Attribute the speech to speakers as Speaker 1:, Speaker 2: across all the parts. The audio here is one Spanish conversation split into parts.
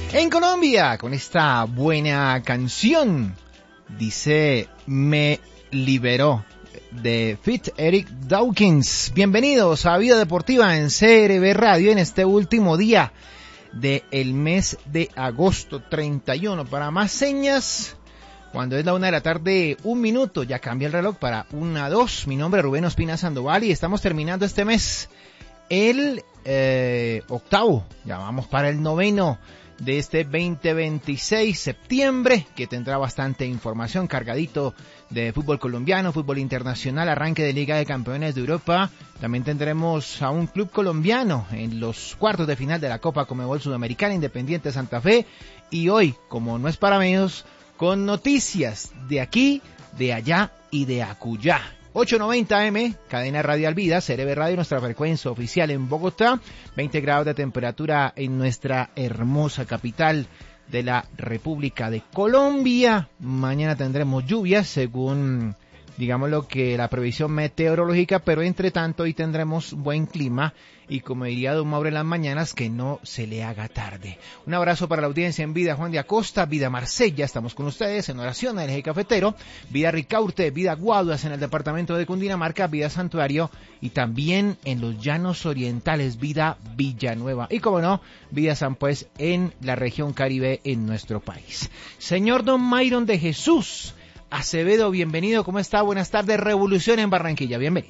Speaker 1: En Colombia, con esta buena canción, dice Me Liberó, de Fit Eric Dawkins. Bienvenidos a Vida Deportiva en CRB Radio en este último día del mes de agosto 31. Para más señas, cuando es la 1:01 p.m, ya cambia el reloj para 1:02. Mi nombre es Rubén Ospina Sandoval y estamos terminando este mes, el octavo, ya vamos para el noveno de este 2026 septiembre, que tendrá bastante información, cargadito de fútbol colombiano, fútbol internacional, arranque de Liga de Campeones de Europa. También tendremos a un club colombiano en los cuartos de final de la Copa Conmebol Sudamericana, Independiente Santa Fe, y hoy, como no es para menos, con noticias de aquí, de allá y de acullá. 890 AM, cadena radial Vida, CRB Radio, nuestra frecuencia oficial en Bogotá, 20 grados de temperatura en nuestra hermosa capital de la República de Colombia. Mañana tendremos lluvias según, digamos, lo que la previsión meteorológica, pero entre tanto hoy tendremos buen clima y, como diría Don Mauro en las mañanas, que no se le haga tarde. Un abrazo para la audiencia en Vida Juan de Acosta, Vida Marsella, estamos con ustedes en oración en el Eje Cafetero, Vida Ricaurte, Vida Guaduas en el departamento de Cundinamarca, Vida Santuario y también en los llanos orientales, Vida Villanueva y, como no, Vida San Pues en la región Caribe en nuestro país. Señor Don Mayron de Jesús Acevedo, bienvenido, ¿cómo está? Buenas tardes, Revolución en Barranquilla, bienvenido.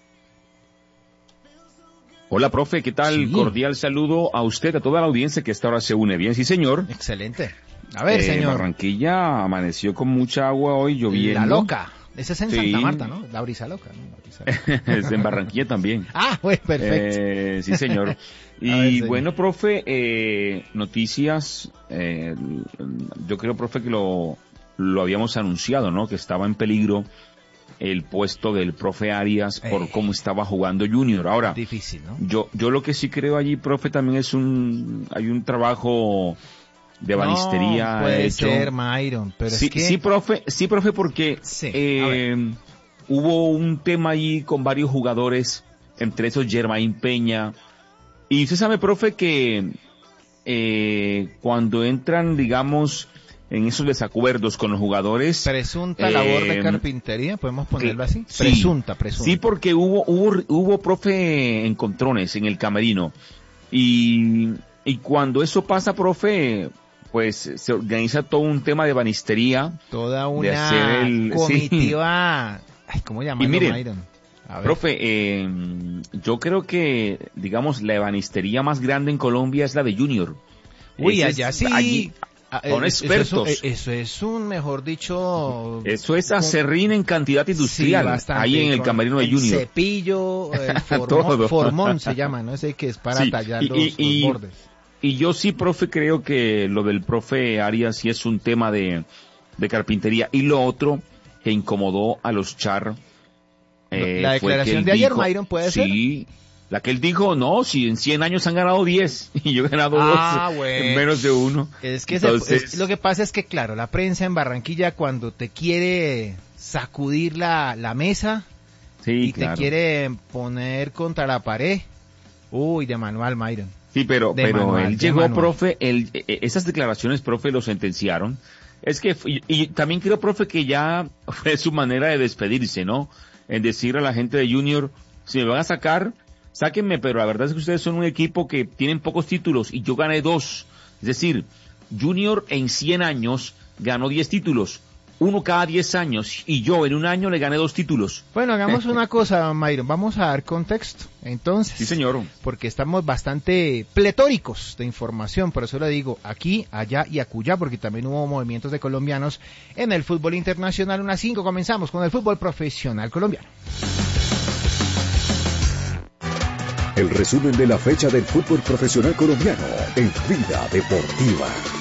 Speaker 2: Hola, profe, ¿qué tal? Sí. Cordial saludo a usted, a toda la audiencia que esta hora se une. Bien, sí, señor.
Speaker 1: Excelente. A ver, señor.
Speaker 2: Barranquilla amaneció con mucha agua hoy, lloviendo.
Speaker 1: La loca. Ese es en Santa Marta, ¿no? La brisa loca, ¿no?
Speaker 2: Es en Barranquilla también.
Speaker 1: Ah, bueno, perfecto.
Speaker 2: Sí, señor. Y ver, señor. Bueno, profe, noticias, yo creo, profe, que lo habíamos anunciado, ¿no? Que estaba en peligro el puesto del profe Arias por cómo estaba jugando Junior. Ahora,
Speaker 1: difícil, ¿no?
Speaker 2: Yo lo que sí creo allí, profe, también hay un trabajo de banistería.
Speaker 1: No puede ser, Mayron, pero
Speaker 2: sí,
Speaker 1: es que...
Speaker 2: sí, profe, porque hubo un tema allí con varios jugadores, entre esos Germain Peña, y usted sabe, profe, que cuando entran, digamos, en esos desacuerdos con los jugadores.
Speaker 1: Presunta labor de carpintería, podemos ponerlo así.
Speaker 2: Sí,
Speaker 1: presunta.
Speaker 2: Sí, porque hubo profe encontrones en el camerino. Y cuando eso pasa, profe, pues se organiza todo un tema de banistería.
Speaker 1: Toda una comitiva. Sí. Ay, ¿cómo llamarlo, Mayron?
Speaker 2: Profe, yo creo que, digamos, la ebanistería más grande en Colombia es la de Junior.
Speaker 1: Uy, allá sí.
Speaker 2: Allí, son expertos.
Speaker 1: Eso es un, mejor dicho...
Speaker 2: Eso es acerrín en cantidad industrial, sí, bastante, ahí en el camerino de Junior.
Speaker 1: El cepillo, el formón se llama, ¿no? Ese que es para tallar los bordes.
Speaker 2: Y yo sí, profe, creo que lo del profe Arias sí es un tema de carpintería. Y lo otro que incomodó a los Char...
Speaker 1: la declaración de ayer, Mayron, ¿puede ser?
Speaker 2: Sí. La que él dijo, no, si en 100 años han ganado 10 y yo he ganado 2
Speaker 1: bueno.
Speaker 2: en menos de 1.
Speaker 1: Es que lo que pasa es que, claro, la prensa en Barranquilla cuando te quiere sacudir la mesa y claro, te quiere poner contra la pared, de manual, Mayron.
Speaker 2: Sí, pero él llegó, profe, esas declaraciones, profe, lo sentenciaron. Es que, y también creo, profe, que ya fue su manera de despedirse, ¿no? En decir a la gente de Junior, si me van a sacar, sáquenme, pero la verdad es que ustedes son un equipo que tienen pocos títulos y yo gané 2. Es decir, Junior en 100 años ganó 10 títulos, uno cada 10 años, y yo en un año le gané 2 títulos.
Speaker 1: Bueno, hagamos una cosa, Mayron, vamos a dar contexto, entonces.
Speaker 2: Sí, señor.
Speaker 1: Porque estamos bastante pletóricos de información, por eso le digo, aquí, allá y acullá, porque también hubo movimientos de colombianos en el fútbol internacional. 1:05, comenzamos con el fútbol profesional colombiano.
Speaker 3: El resumen de la fecha del fútbol profesional colombiano en Vida Deportiva.